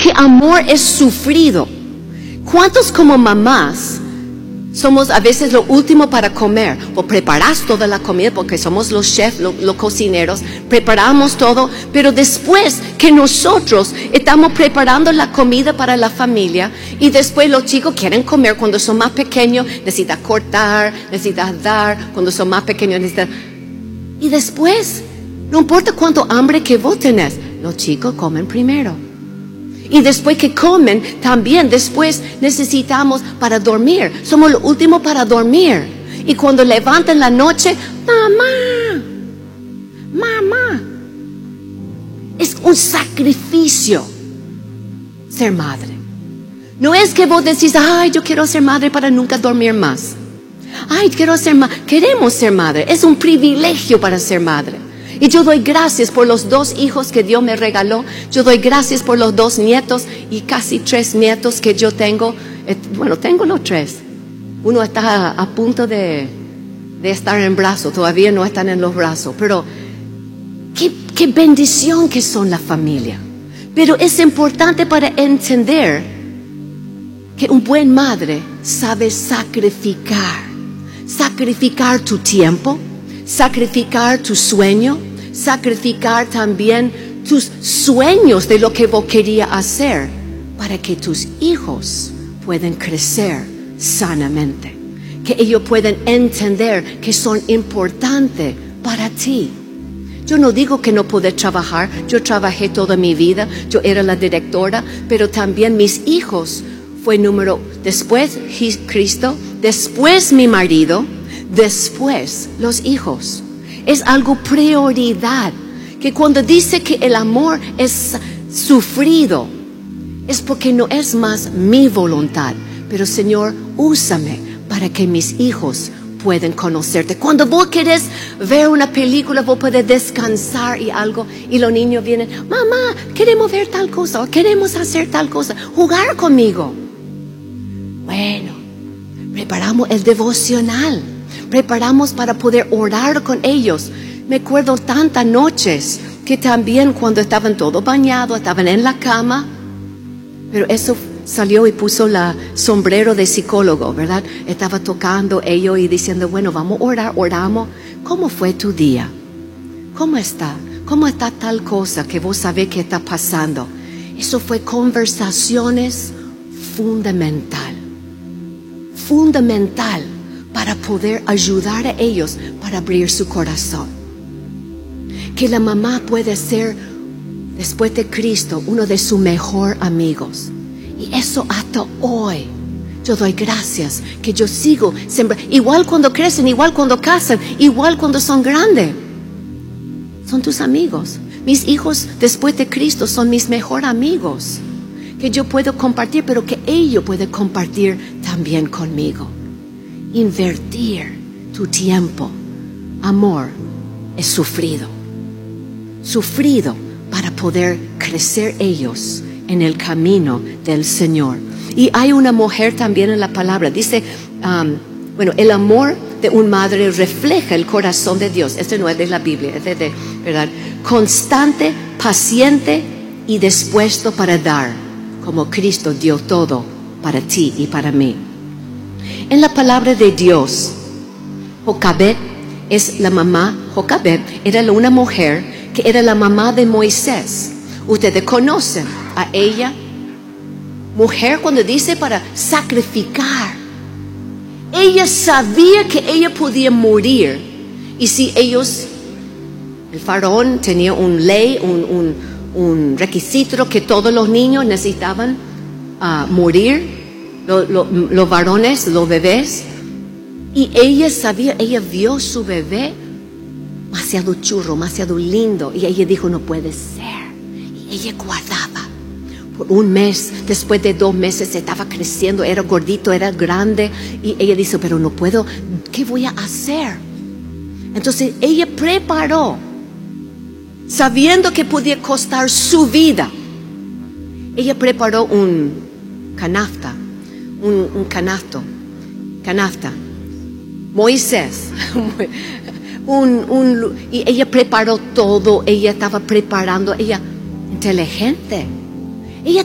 que amor es sufrido. ¿Cuántos como mamás somos a veces lo último para comer? O preparas toda la comida porque somos los chefs, los cocineros, preparamos todo, pero después que nosotros estamos preparando la comida para la familia y después los chicos quieren comer cuando son más pequeños, necesitas cortar, necesitas dar, cuando son más pequeños necesitas... Y después, no importa cuánto hambre que vos tenés, los chicos comen primero. Y después que comen, también después necesitamos para dormir. Somos lo último para dormir. Y cuando levantan la noche, mamá, mamá. Es un sacrificio ser madre. No es que vos decís, ay, yo quiero ser madre para nunca dormir más. Ay, queremos ser madre. Es un privilegio para ser madre. Y yo doy gracias por los 2 hijos que Dios me regaló. Yo doy gracias por los 2 nietos y casi 3 nietos que yo tengo. Bueno, tengo los 3. Uno está a punto de estar en brazos. Todavía no están en los brazos. Pero qué bendición que son la familia. Pero es importante para entender que un buen madre sabe sacrificar. Sacrificar tu tiempo. Sacrificar tu sueño, sacrificar también tus sueños de lo que vos querías hacer para que tus hijos puedan crecer sanamente, que ellos puedan entender que son importantes para ti. Yo no digo que no puedo trabajar, yo trabajé toda mi vida, yo era la directora, pero también mis hijos fue después Cristo, después mi marido, después los hijos. Es algo prioridad. Que cuando dice que el amor es sufrido, es porque no es más mi voluntad. Pero Señor, úsame para que mis hijos puedan conocerte. Cuando vos querés ver una película, vos podés descansar y algo, y los niños vienen, mamá, queremos ver tal cosa, o queremos hacer tal cosa, jugar conmigo. Bueno, preparamos el devocional. Preparamos para poder orar con ellos. Me acuerdo tantas noches que también cuando estaban todos bañados, estaban en la cama, pero eso salió y puso la sombrero de psicólogo, ¿verdad? Estaba tocando ellos y diciendo, bueno, vamos a orar, oramos. ¿Cómo fue tu día? ¿Cómo está? ¿Cómo está tal cosa que vos sabés que está pasando? Eso fue conversaciones fundamental para poder ayudar a ellos para abrir su corazón. Que la mamá puede ser, después de Cristo, uno de sus mejores amigos. Y eso hasta hoy. Yo doy gracias que yo sigo siempre, igual cuando crecen, igual cuando casan, igual cuando son grandes. Son tus amigos. Mis hijos después de Cristo son mis mejores amigos. Que yo puedo compartir, pero que ellos pueden compartir también conmigo. Invertir tu tiempo. Amor es sufrido. Sufrido para poder crecer ellos en el camino del Señor. Y hay una mujer también en la palabra. Dice, el amor de una madre refleja el corazón de Dios. Este no es de la Biblia, es de ¿verdad? Constante, paciente y dispuesto para dar, como Cristo dio todo para ti y para mí. En la palabra de Dios, Jocabed es la mamá. Jocabed era una mujer que era la mamá de Moisés. Ustedes conocen a ella. Mujer, cuando dice para sacrificar, ella sabía que ella podía morir. Y si el faraón tenía una ley, un requisito que todos los niños necesitaban morir, los varones, los bebés. Y ella sabía, ella vio su bebé demasiado churro, demasiado lindo, y ella dijo, no puede ser. Y ella guardaba por 1 mes. Después de 2 meses estaba creciendo, era gordito, era grande, y ella dice, pero no puedo, ¿qué voy a hacer? Entonces ella preparó, sabiendo que podía costar su vida. Ella preparó un canasta. Moisés. Y ella preparó todo. Ella estaba preparando. Ella inteligente.